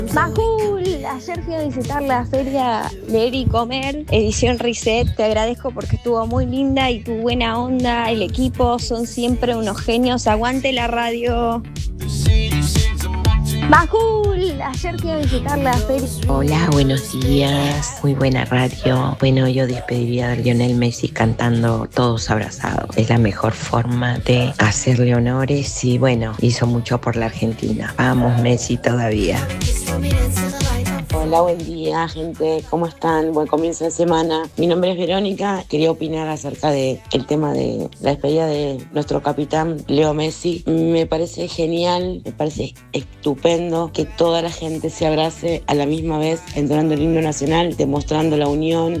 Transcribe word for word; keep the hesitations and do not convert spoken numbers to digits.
Majul, ayer fui a visitar la feria Leer y Comer, edición Reset. Te agradezco porque estuvo muy linda y tu buena onda, el equipo, son siempre unos genios. Aguante la radio. Majul, ayer fui a visitar la feria. Hola, buenos días, muy buena radio. Bueno, yo despediría a Lionel Messi cantando Todos Abrazados. Es la mejor forma de hacerle honores y bueno, hizo mucho por la Argentina. Vamos Messi todavía. Hola, buen día, gente. ¿Cómo están? Buen comienzo de semana. Mi nombre es Verónica. Quería opinar acerca del tema de la despedida de nuestro capitán Leo Messi. Me parece genial, me parece estupendo que toda la gente se abrace a la misma vez entonando el himno nacional, demostrando la unión